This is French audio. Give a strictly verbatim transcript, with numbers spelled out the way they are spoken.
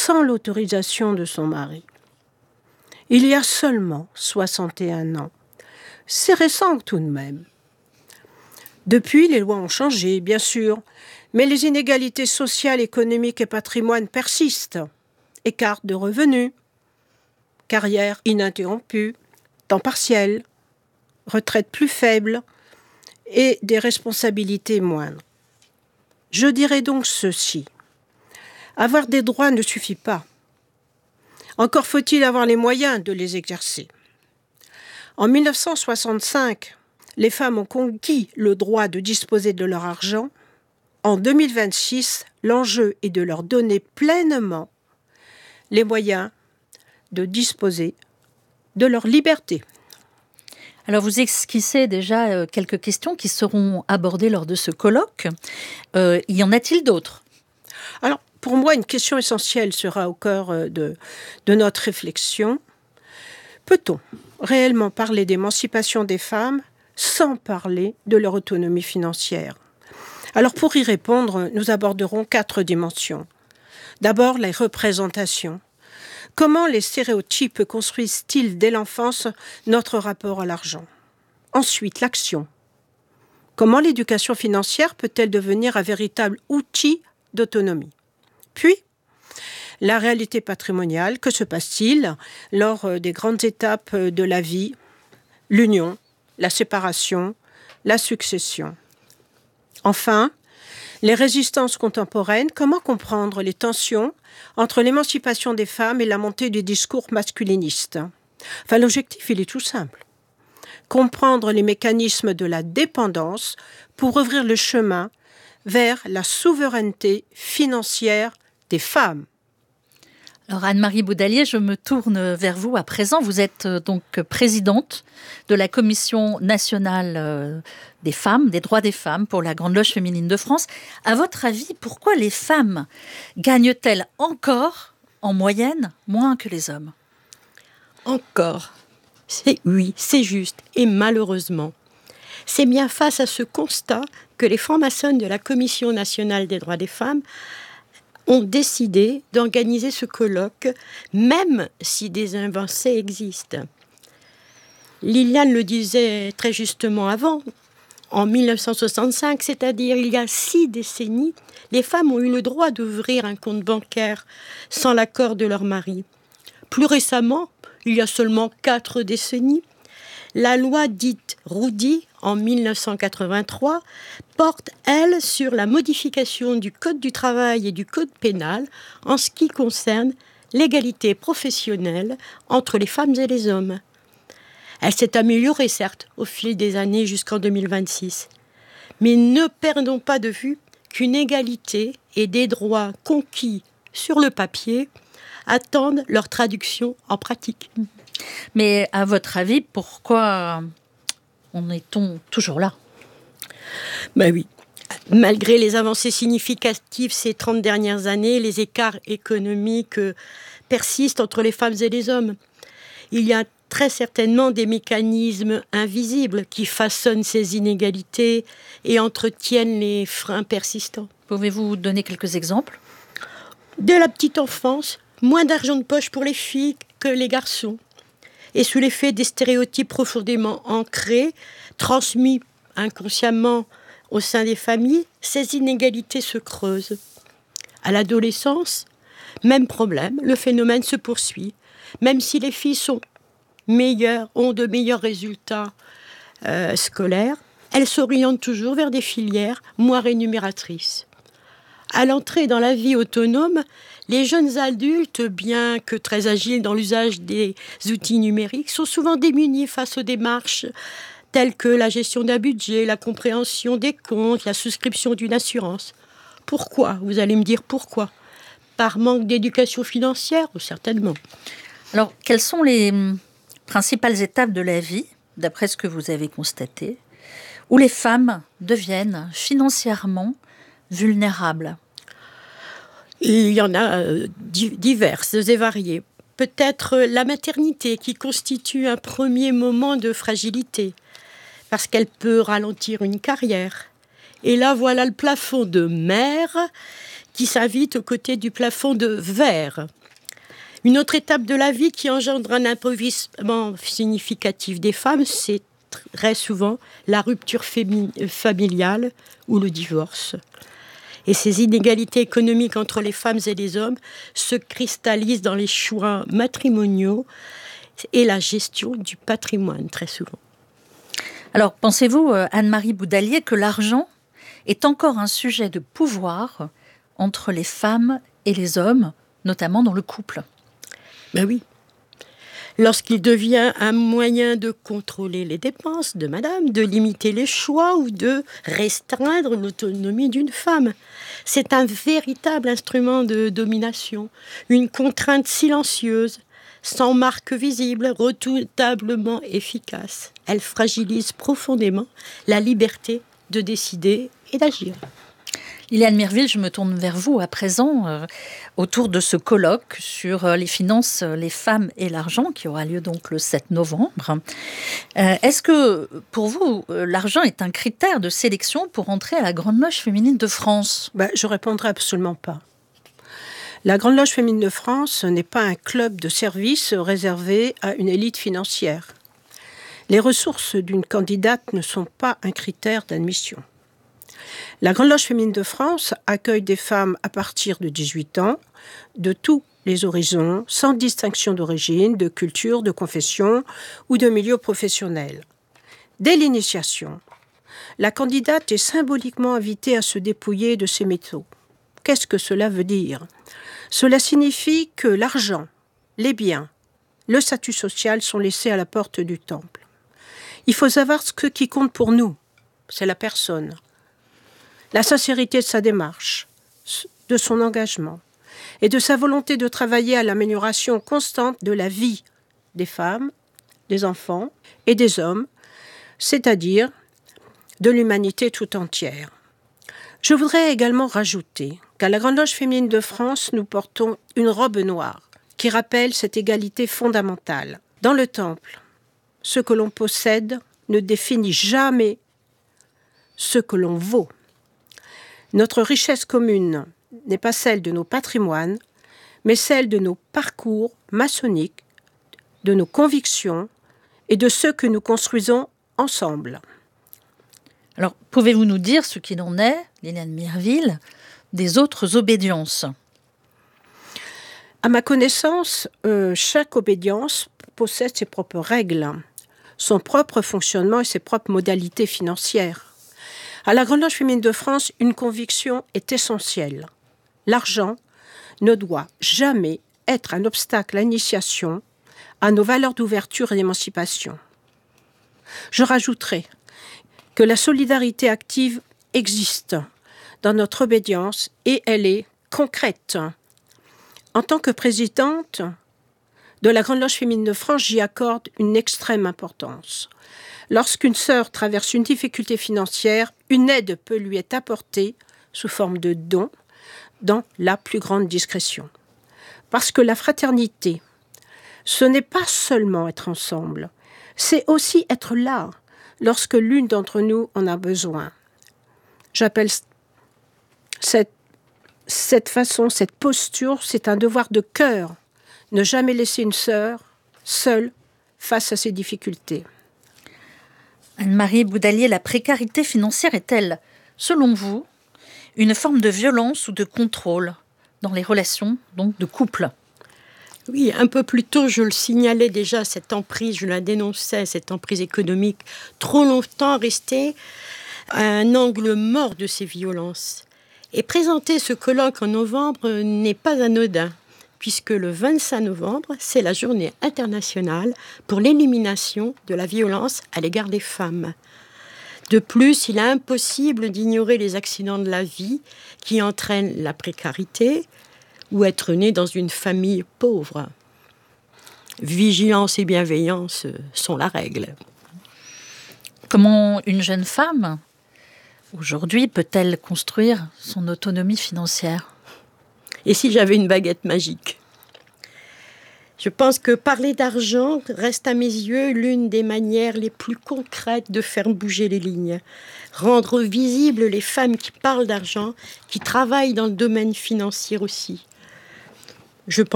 sans l'autorisation de son mari. Il y a seulement soixante et un ans. C'est récent tout de même. Depuis, les lois ont changé, bien sûr, mais les inégalités sociales, économiques et patrimoine persistent. Écart de revenus, carrière ininterrompue, temps partiel, retraite plus faible et des responsabilités moindres. Je dirais donc ceci. Avoir des droits ne suffit pas. Encore faut-il avoir les moyens de les exercer. En mille neuf cent soixante-cinq, les femmes ont conquis le droit de disposer de leur argent. En deux mille vingt-six, l'enjeu est de leur donner pleinement les moyens de disposer de leur liberté. Alors vous esquissez déjà quelques questions qui seront abordées lors de ce colloque. Euh, y en a-t-il d'autres ? Alors, pour moi, une question essentielle sera au cœur de, de notre réflexion. Peut-on réellement parler d'émancipation des femmes sans parler de leur autonomie financière ? Alors, pour y répondre, nous aborderons quatre dimensions. D'abord, les représentations. Comment les stéréotypes construisent-ils dès l'enfance notre rapport à l'argent ? Ensuite, l'action. Comment l'éducation financière peut-elle devenir un véritable outil d'autonomie ? Puis, la réalité patrimoniale, que se passe-t-il lors des grandes étapes de la vie ? L'union, la séparation, la succession. Enfin, les résistances contemporaines, comment comprendre les tensions entre l'émancipation des femmes et la montée du discours masculiniste ? Enfin, l'objectif, il est tout simple. Comprendre les mécanismes de la dépendance pour ouvrir le chemin vers la souveraineté financière des femmes. Alors Anne-Marie Boudalier, je me tourne vers vous à présent. Vous êtes donc présidente de la Commission nationale des femmes, des droits des femmes pour la Grande Loge féminine de France. À votre avis, pourquoi les femmes gagnent-elles encore, en moyenne, moins que les hommes ? Encore. C'est, oui, c'est juste. Et malheureusement, c'est bien face à ce constat que les francs-maçons de la Commission nationale des droits des femmes ont décidé d'organiser ce colloque, même si des avancées existent. Liliane le disait très justement avant, en mille neuf cent soixante-cinq, c'est-à-dire il y a six décennies, les femmes ont eu le droit d'ouvrir un compte bancaire sans l'accord de leur mari. Plus récemment, il y a seulement quatre décennies, la loi dite Roudy, en mille neuf cent quatre-vingt-trois, porte, elle, sur la modification du Code du travail et du Code pénal en ce qui concerne l'égalité professionnelle entre les femmes et les hommes. Elle s'est améliorée, certes, au fil des années jusqu'en deux mille vingt-six. Mais ne perdons pas de vue qu'une égalité et des droits conquis sur le papier attendent leur traduction en pratique. Mais à votre avis, pourquoi en est-on toujours là ? Ben oui. Malgré les avancées significatives ces trente dernières années, les écarts économiques persistent entre les femmes et les hommes. Il y a très certainement des mécanismes invisibles qui façonnent ces inégalités et entretiennent les freins persistants. Pouvez-vous donner quelques exemples ? Dès la petite enfance, moins d'argent de poche pour les filles que les garçons. Et sous l'effet des stéréotypes profondément ancrés, transmis inconsciemment au sein des familles, ces inégalités se creusent. À l'adolescence, même problème, le phénomène se poursuit. Même si les filles sont meilleures, ont de meilleurs résultats euh, scolaires, elles s'orientent toujours vers des filières moins rémunératrices. À l'entrée dans la vie autonome, les jeunes adultes, bien que très agiles dans l'usage des outils numériques, sont souvent démunis face aux démarches telles que la gestion d'un budget, la compréhension des comptes, la souscription d'une assurance. Pourquoi ? Vous allez me dire pourquoi ? Par manque d'éducation financière ? Certainement. Alors, quelles sont les principales étapes de la vie, d'après ce que vous avez constaté, où les femmes deviennent financièrement vulnérables ? Il y en a euh, diverses et variées. Peut-être la maternité qui constitue un premier moment de fragilité, parce qu'elle peut ralentir une carrière. Et là, voilà le plafond de mère qui s'invite aux côtés du plafond de verre. Une autre étape de la vie qui engendre un appauvrissement significatif des femmes, c'est très souvent la rupture fémi- familiale ou le divorce. Et ces inégalités économiques entre les femmes et les hommes se cristallisent dans les choix matrimoniaux et la gestion du patrimoine, très souvent. Alors, pensez-vous, Anne-Marie Boudalier, que l'argent est encore un sujet de pouvoir entre les femmes et les hommes, notamment dans le couple ? Ben oui. Lorsqu'il devient un moyen de contrôler les dépenses de madame, de limiter les choix ou de restreindre l'autonomie d'une femme. C'est un véritable instrument de domination, une contrainte silencieuse, sans marque visible, redoutablement efficace. Elle fragilise profondément la liberté de décider et d'agir. Liliane Mirville, je me tourne vers vous à présent euh, autour de ce colloque sur euh, les finances, les femmes et l'argent qui aura lieu donc le sept novembre. Euh, est-ce que pour vous, euh, l'argent est un critère de sélection pour entrer à la Grande Loge féminine de France ? Ben, je répondrai absolument pas. La Grande Loge féminine de France n'est pas un club de service réservé à une élite financière. Les ressources d'une candidate ne sont pas un critère d'admission. La Grande Loge féminine de France accueille des femmes à partir de dix-huit ans, de tous les horizons, sans distinction d'origine, de culture, de confession ou de milieu professionnel. Dès l'initiation, la candidate est symboliquement invitée à se dépouiller de ses métaux. Qu'est-ce que cela veut dire ? Cela signifie que l'argent, les biens, le statut social sont laissés à la porte du temple. Il faut savoir ce qui compte pour nous, c'est la personne. La sincérité de sa démarche, de son engagement et de sa volonté de travailler à l'amélioration constante de la vie des femmes, des enfants et des hommes, c'est-à-dire de l'humanité tout entière. Je voudrais également rajouter qu'à la Grande Loge féminine de France, nous portons une robe noire qui rappelle cette égalité fondamentale. Dans le temple, ce que l'on possède ne définit jamais ce que l'on vaut. Notre richesse commune n'est pas celle de nos patrimoines, mais celle de nos parcours maçonniques, de nos convictions et de ceux que nous construisons ensemble. Alors, pouvez-vous nous dire ce qu'il en est, Liliane Mirville, des autres obédiences ? À ma connaissance, euh, chaque obédience possède ses propres règles, son propre fonctionnement et ses propres modalités financières. À la Grande Loge féminine de France, une conviction est essentielle. L'argent ne doit jamais être un obstacle à l'initiation, à nos valeurs d'ouverture et d'émancipation. Je rajouterai que la solidarité active existe dans notre obédience et elle est concrète. En tant que présidente de la Grande Loge féminine de France, j'y accorde une extrême importance. Lorsqu'une sœur traverse une difficulté financière, une aide peut lui être apportée sous forme de don dans la plus grande discrétion. Parce que la fraternité, ce n'est pas seulement être ensemble, c'est aussi être là lorsque l'une d'entre nous en a besoin. J'appelle cette, cette façon, cette posture, c'est un devoir de cœur. Ne jamais laisser une sœur seule face à ses difficultés. Anne-Marie Boudalier, la précarité financière est-elle, selon vous, une forme de violence ou de contrôle dans les relations donc de couple ? Oui, un peu plus tôt, je le signalais déjà, cette emprise, je la dénonçais, cette emprise économique, trop longtemps restée à un angle mort de ces violences. Et présenter ce colloque en novembre n'est pas anodin, puisque le vingt-cinq novembre, c'est la journée internationale pour l'élimination de la violence à l'égard des femmes. De plus, il est impossible d'ignorer les accidents de la vie qui entraînent la précarité ou être né dans une famille pauvre. Vigilance et bienveillance sont la règle. Comment une jeune femme, aujourd'hui, peut-elle construire son autonomie financière ? Et si j'avais une baguette magique ? Je pense que parler d'argent reste à mes yeux l'une des manières les plus concrètes de faire bouger les lignes. Rendre visibles les femmes qui parlent d'argent, qui travaillent dans le domaine financier aussi. Je